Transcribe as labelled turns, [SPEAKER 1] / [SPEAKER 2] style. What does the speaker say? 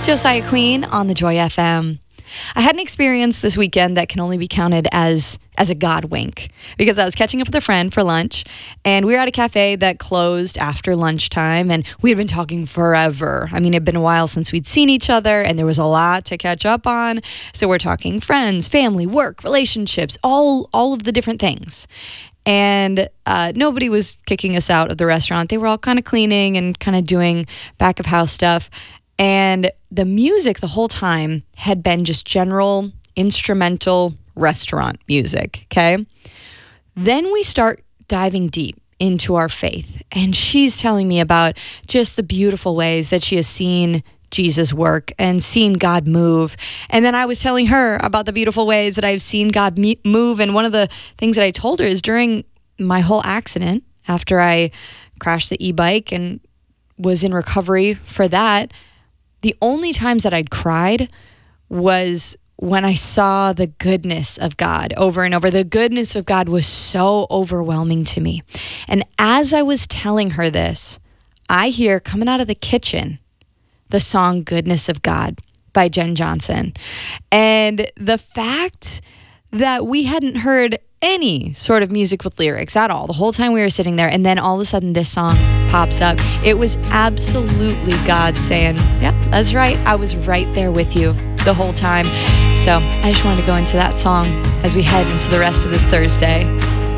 [SPEAKER 1] Josiah Queen on the Joy FM. I had an experience this weekend that can only be counted as a God wink, because I was catching up with a friend for lunch, and we were at a cafe that closed after lunchtime, and we had been talking forever. I mean, it had been a while since we'd seen each other, and there was a lot to catch up on. So we're talking friends, family, work, relationships, all of the different things. And nobody was kicking us out of the restaurant. They were all kind of cleaning and kind of doing back of house stuff. And the music the whole time had been just general instrumental restaurant music, okay? Then we start diving deep into our faith. And she's telling me about just the beautiful ways that she has seen Jesus work and seen God move. And then I was telling her about the beautiful ways that I've seen God move. And one of the things that I told her is during my whole accident, after I crashed the e-bike and was in recovery for that, the only times that I'd cried was when I saw the goodness of God over and over. The goodness of God was so overwhelming to me. And as I was telling her this, I hear coming out of the kitchen the song Goodness of God by Jen Johnson. And the fact that we hadn't heard any sort of music with lyrics at all the whole time we were sitting there, and then all of a sudden this song pops up, it was absolutely God saying, yeah, that's right, I was right there with you the whole time. So I just wanted to go into that song as we head into the rest of this Thursday.